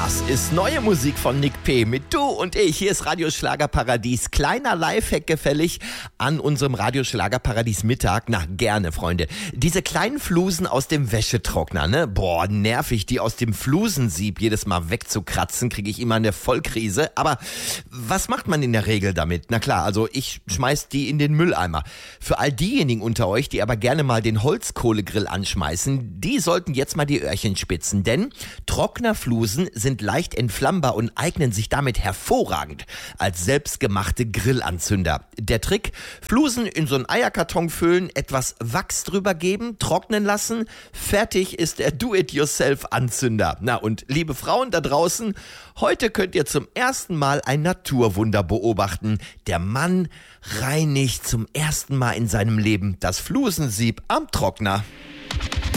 Das ist neue Musik von Nick P. mit Du und ich. Hier ist Radio Schlagerparadies. Kleiner Lifehack gefällig an unserem Radio Schlagerparadies Mittag. Na, gerne, Freunde. Diese kleinen Flusen aus dem Wäschetrockner, ne? Boah, nervig, die aus dem Flusensieb jedes Mal wegzukratzen, kriege ich immer eine Vollkrise. Aber was macht man in der Regel damit? Na klar, also ich schmeiß die in den Mülleimer. Für all diejenigen unter euch, die aber gerne mal den Holzkohlegrill anschmeißen, die sollten jetzt mal die Öhrchen spitzen, denn Trocknerflusen sind leicht entflammbar und eignen sich damit hervorragend als selbstgemachte Grillanzünder. Der Trick: Flusen in so einen Eierkarton füllen, etwas Wachs drüber geben, trocknen lassen. Fertig ist der Do-it-yourself-Anzünder. Na und liebe Frauen da draußen, heute könnt ihr zum ersten Mal ein Naturwunder beobachten. Der Mann reinigt zum ersten Mal in seinem Leben das Flusensieb am Trockner.